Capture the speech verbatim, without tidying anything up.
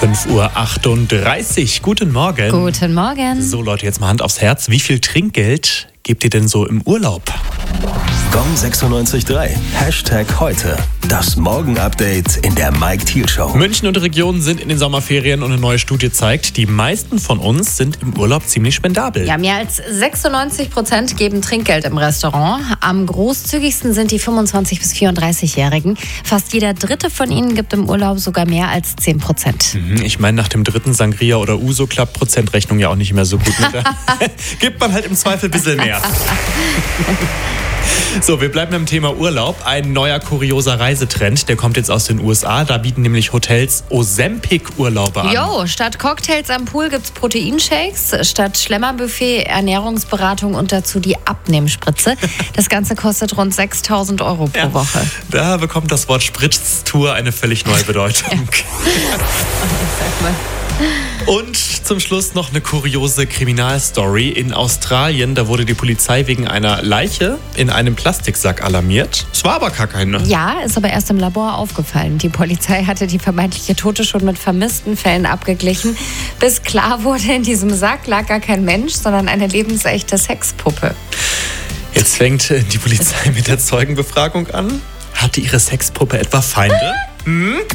fünf Uhr achtunddreißig. Guten Morgen. Guten Morgen. So Leute, jetzt mal Hand aufs Herz. Wie viel Trinkgeld gebt ihr denn so im Urlaub? Gong sechsundneunzig Komma drei. Hashtag heute. Das Morgen-Update in der Mike Thiel Show. München und Region sind in den Sommerferien und eine neue Studie zeigt, die meisten von uns sind im Urlaub ziemlich spendabel. Ja, mehr als sechsundneunzig Prozent geben Trinkgeld im Restaurant. Am großzügigsten sind die fünfundzwanzig- bis vierunddreißigjährigen. Fast jeder Dritte von ihnen gibt im Urlaub sogar mehr als zehn Prozent. Mhm, ich meine, nach dem dritten Sangria oder Uso klappt Prozentrechnung ja auch nicht mehr so gut. Mit der gibt man halt im Zweifel ein bisschen mehr. So, wir bleiben beim Thema Urlaub. Ein neuer kurioser Reisetrend, der kommt jetzt aus den U S A. Da bieten nämlich Hotels Ozempic-Urlaube an. Jo, statt Cocktails am Pool gibt's Proteinshakes, statt Schlemmerbuffet Ernährungsberatung und dazu die Abnehmspritze. Das Ganze kostet rund sechstausend Euro pro Ja, Woche. Da bekommt das Wort Spritztour eine völlig neue Bedeutung. Und zum Schluss noch eine kuriose Kriminalstory. In Australien, da wurde die Polizei wegen einer Leiche in einem Plastiksack alarmiert. Es war aber gar keine. Ja, ist aber erst im Labor aufgefallen. Die Polizei hatte die vermeintliche Tote schon mit vermissten Fällen abgeglichen. Bis klar wurde, in diesem Sack lag gar kein Mensch, sondern eine lebensechte Sexpuppe. Jetzt fängt die Polizei mit der Zeugenbefragung an. Hatte ihre Sexpuppe etwa Feinde? Hm?